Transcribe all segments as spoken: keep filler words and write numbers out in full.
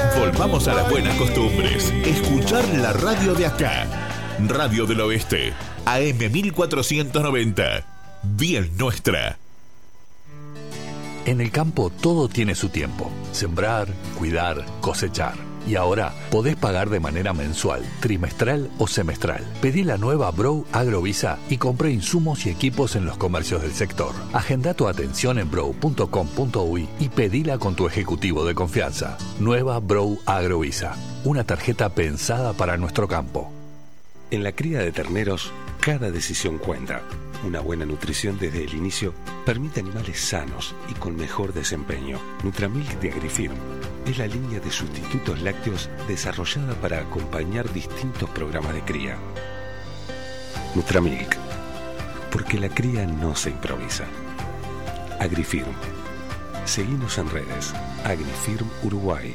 Volvamos a las buenas costumbres. Escuchar la radio de acá. Radio del Oeste, A M mil cuatrocientos noventa. Bien nuestra. En el campo todo tiene su tiempo. Sembrar, cuidar, cosechar. Y ahora podés pagar de manera mensual, trimestral o semestral. Pedí la nueva Brow Agrovisa y compré insumos y equipos en los comercios del sector. Agenda tu atención en brow punto com punto uy y pedila con tu ejecutivo de confianza. Nueva Brow Agrovisa, una tarjeta pensada para nuestro campo. En la cría de terneros, cada decisión cuenta. Una buena nutrición desde el inicio permite animales sanos y con mejor desempeño. Nutramilk de Agrifirm es la línea de sustitutos lácteos desarrollada para acompañar distintos programas de cría. Nutramilk, porque la cría no se improvisa. Agrifirm. Seguinos en redes. Agrifirm Uruguay.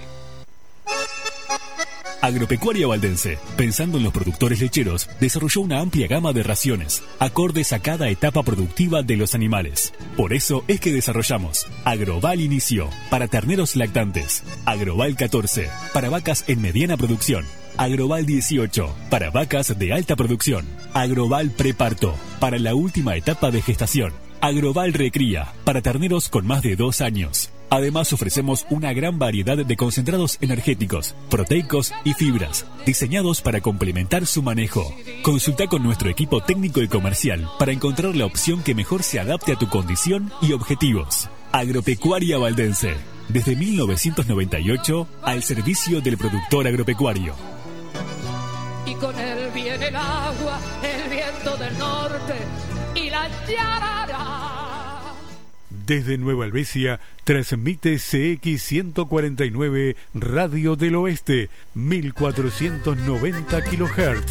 Agropecuaria Valdense, pensando en los productores lecheros, desarrolló una amplia gama de raciones, acordes a cada etapa productiva de los animales. Por eso es que desarrollamos Agroval Inicio, para terneros lactantes, Agroval catorce, para vacas en mediana producción, Agroval dieciocho, para vacas de alta producción, Agroval Preparto, para la última etapa de gestación, Agroval Recría, para terneros con más de dos años. Además ofrecemos una gran variedad de concentrados energéticos, proteicos y fibras, diseñados para complementar su manejo. Consulta con nuestro equipo técnico y comercial para encontrar la opción que mejor se adapte a tu condición y objetivos. Agropecuaria Valdense, desde mil novecientos noventa y ocho al servicio del productor agropecuario. Y con él viene el agua, el viento del norte y la yarara. Desde Nueva Helvecia transmite C X ciento cuarenta y nueve Radio del Oeste, mil cuatrocientos noventa kilohertz.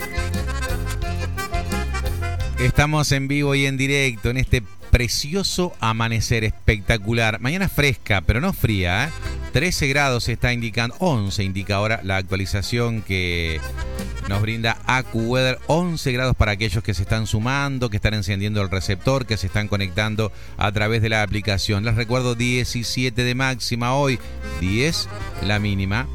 Estamos en vivo y en directo en este precioso amanecer espectacular. Mañana fresca, pero no fría, ¿eh? trece grados está indicando, once indica ahora la actualización que nos brinda AccuWeather. once grados para aquellos que se están sumando, que están encendiendo el receptor, que se están conectando a través de la aplicación. Les recuerdo, diecisiete de máxima hoy, diez la mínima.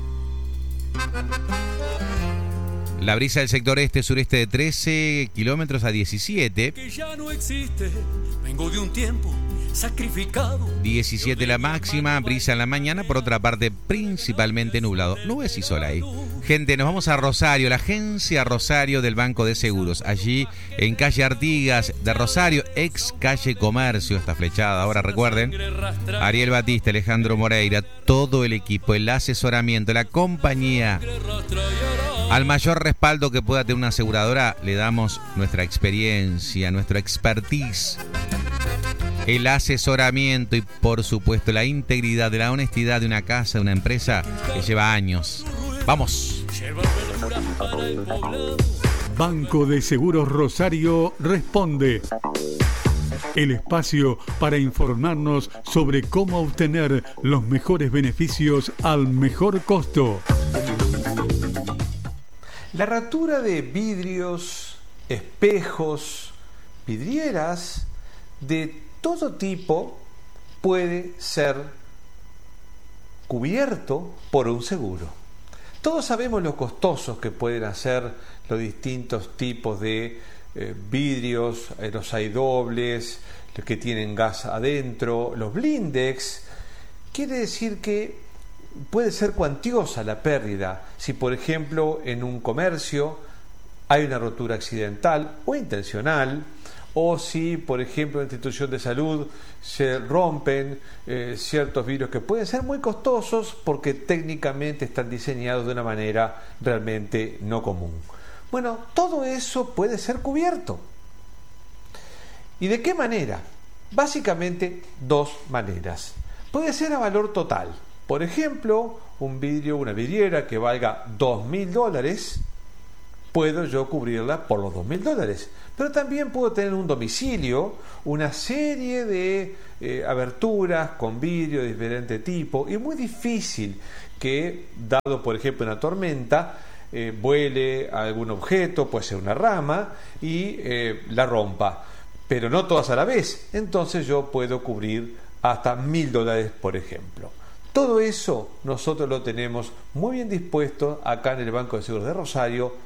La brisa del sector este-sureste de trece kilómetros a diecisiete. Que ya no existe, vengo de un tiempo sacrificado. diecisiete la máxima, brisa en la mañana, por otra parte principalmente nublado, nubes y sol ahí. Gente, nos vamos a Rosario, la agencia Rosario del Banco de Seguros, allí en calle Artigas de Rosario, ex calle Comercio, esta flechada. Ahora recuerden, Ariel Batista, Alejandro Moreira, todo el equipo, el asesoramiento, la compañía. Al mayor respaldo que pueda tener una aseguradora, le damos nuestra experiencia, nuestra expertise, el asesoramiento y, por supuesto, la integridad de la honestidad de una casa, de una empresa que lleva años. ¡Vamos! Banco de Seguros Rosario responde. El espacio para informarnos sobre cómo obtener los mejores beneficios al mejor costo. La rotura de vidrios, espejos, vidrieras de todo tipo puede ser cubierto por un seguro. Todos sabemos lo costosos que pueden hacer los distintos tipos de eh, vidrios, los hay dobles, los que tienen gas adentro, los blindex. Quiere decir que puede ser cuantiosa la pérdida si, por ejemplo, en un comercio hay una rotura accidental o intencional, o si, por ejemplo, en una institución de salud se rompen eh, ciertos vidrios que pueden ser muy costosos porque técnicamente están diseñados de una manera realmente no común. Bueno, todo eso puede ser cubierto. ¿Y de qué manera? Básicamente dos maneras. Puede ser a valor total. Por ejemplo, un vidrio, una vidriera que valga dos mil dólares, puedo yo cubrirla por los dos mil dólares. Pero también puedo tener un domicilio, una serie de eh, aberturas con vidrio de diferente tipo, y muy difícil que, dado por ejemplo una tormenta, eh, vuele a algún objeto, puede ser una rama, y eh, la rompa. Pero no todas a la vez. Entonces yo puedo cubrir hasta mil dólares, por ejemplo. Todo eso nosotros lo tenemos muy bien dispuesto acá en el Banco de Seguros de Rosario,